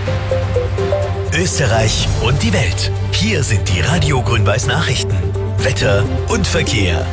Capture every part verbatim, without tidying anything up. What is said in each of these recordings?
Österreich und die Welt. Hier sind die Radio Grün-Weiß Nachrichten. Wetter und Verkehr.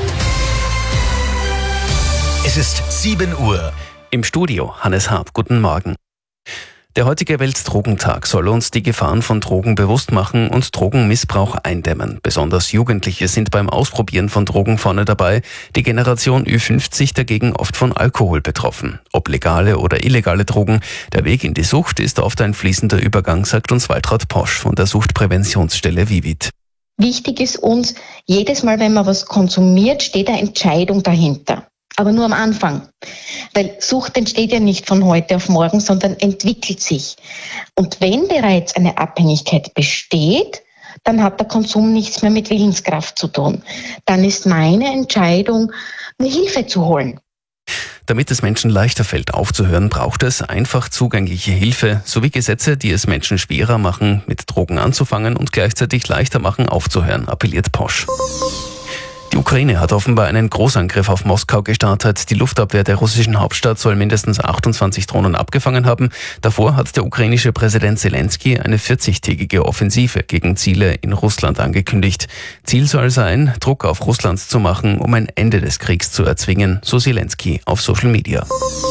Es ist sieben Uhr. Im Studio Hannes Harp. Guten Morgen. Der heutige Weltdrogentag soll uns die Gefahren von Drogen bewusst machen und Drogenmissbrauch eindämmen. Besonders Jugendliche sind beim Ausprobieren von Drogen vorne dabei, die Generation Ü fünfzig dagegen oft von Alkohol betroffen. Ob legale oder illegale Drogen, der Weg in die Sucht ist oft ein fließender Übergang, sagt uns Waltraud Posch von der Suchtpräventionsstelle Vivit. Wichtig ist uns, jedes Mal, wenn man was konsumiert, steht eine Entscheidung dahinter. Aber nur am Anfang. Weil Sucht entsteht ja nicht von heute auf morgen, sondern entwickelt sich. Und wenn bereits eine Abhängigkeit besteht, dann hat der Konsum nichts mehr mit Willenskraft zu tun. Dann ist meine Entscheidung, mir Hilfe zu holen. Damit es Menschen leichter fällt, aufzuhören, braucht es einfach zugängliche Hilfe sowie Gesetze, die es Menschen schwerer machen, mit Drogen anzufangen und gleichzeitig leichter machen, aufzuhören, appelliert Posch. Die Ukraine hat offenbar einen Großangriff auf Moskau gestartet. Die Luftabwehr der russischen Hauptstadt soll mindestens achtundzwanzig Drohnen abgefangen haben. Davor hat der ukrainische Präsident Zelensky eine vierzigtägige Offensive gegen Ziele in Russland angekündigt. Ziel soll sein, Druck auf Russland zu machen, um ein Ende des Kriegs zu erzwingen, so Zelensky auf Social Media.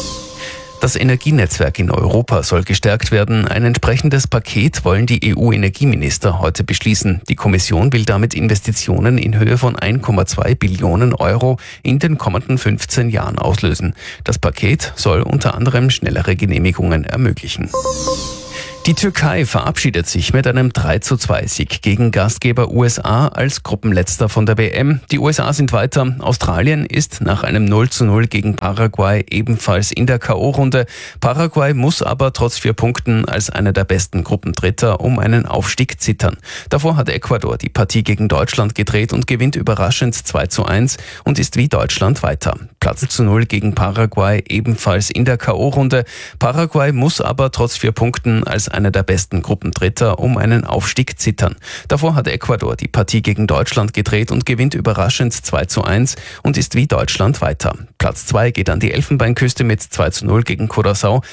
Das Energienetzwerk in Europa soll gestärkt werden. Ein entsprechendes Paket wollen die E U-Energieminister heute beschließen. Die Kommission will damit Investitionen in Höhe von ein Komma zwei Billionen Euro in den kommenden fünfzehn Jahren auslösen. Das Paket soll unter anderem schnellere Genehmigungen ermöglichen. Die Türkei verabschiedet sich mit einem drei zu zwei Sieg gegen Gastgeber U S A als Gruppenletzter von der W M. Die U S A sind weiter. Australien ist nach einem null zu null gegen Paraguay ebenfalls in der K O-Runde. Paraguay muss aber trotz vier Punkten als einer der besten Gruppendritter um einen Aufstieg zittern. Davor hat Ecuador die Partie gegen Deutschland gedreht und gewinnt überraschend zwei zu eins und ist wie Deutschland weiter. Platz zu null gegen Paraguay ebenfalls in der K O-Runde. Paraguay muss aber trotz vier Punkten als einer der besten Gruppendritter um einen Aufstieg zittern. Davor hat Ecuador die Partie gegen Deutschland gedreht und gewinnt überraschend zwei zu eins und ist wie Deutschland weiter. Platz zwei geht an die Elfenbeinküste mit zwei zu null gegen Curaçao.